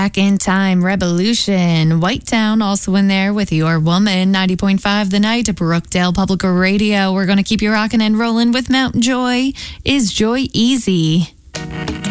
Back in Time, Revolution. Whitetown also in there with Your Woman, 90.5 The Night, Brookdale Public Radio. We're going to keep you rocking and rolling with Mountain Joy. Is Joy Easy?